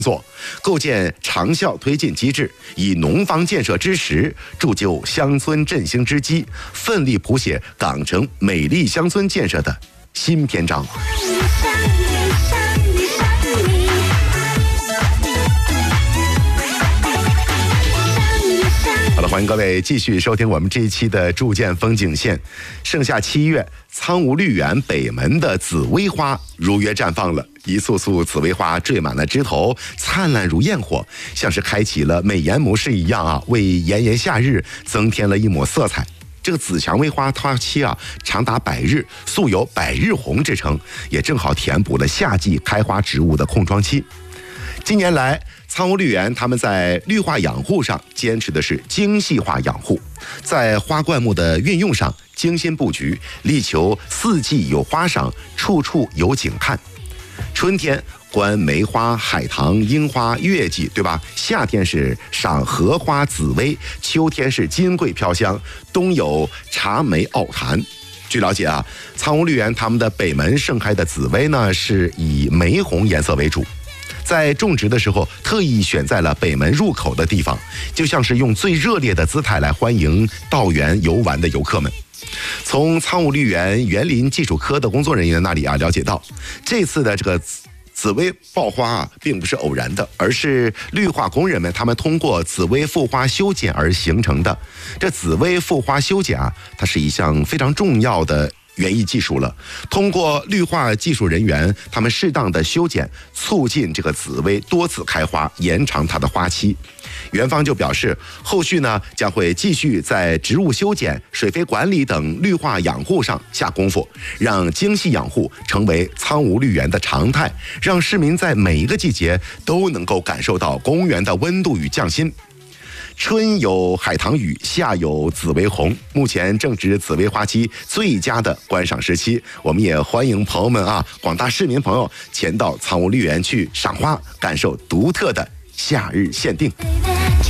作，构建长效推进机制，以农方建设之实，铸就乡村振兴之基，奋力谱写港城美丽乡村建设的新篇章。好了，欢迎各位继续收听我们这一期的筑建风景线。盛夏7月，苍梧绿园北门的紫薇花如约绽放了，一簇簇紫薇花缀满了枝头，灿烂如焰火，像是开启了美颜模式一样啊，为炎炎夏日增添了一抹色彩。这个紫蔷薇花花期啊长达100日，素有百日红之称，也正好填补了夏季开花植物的空窗期。近年来，苍梧绿园他们在绿化养护上坚持的是精细化养护，在花灌木的运用上精心布局，力求四季有花赏，处处有景看。春天观梅花、海棠、樱花、月季，对吧？夏天是赏荷花、紫薇，秋天是金桂飘香，冬有茶梅、奥檀。据了解啊，苍梧绿园他们的北门盛开的紫薇呢，是以玫红颜色为主。在种植的时候，特意选在了北门入口的地方，就像是用最热烈的姿态来欢迎到园游玩的游客们。从苍梧绿园园林技术科的工作人员那里啊了解到，这次的这个紫薇爆花啊，并不是偶然的，而是绿化工人们他们通过紫薇复花修剪而形成的。这紫薇复花修剪啊，它是一项非常重要的园艺技术了。通过绿化技术人员他们适当的修剪，促进这个紫薇多次开花，延长它的花期。园方就表示，后续呢将会继续在植物修剪、水肥管理等绿化养护上下功夫，让精细养护成为苍梧绿园的常态，让市民在每一个季节都能够感受到公园的温度与匠心。春有海棠雨，夏有紫薇红，目前正值紫薇花期最佳的观赏时期。我们也欢迎朋友们啊，广大市民朋友前到苍梧绿园去赏花，感受独特的夏日限定。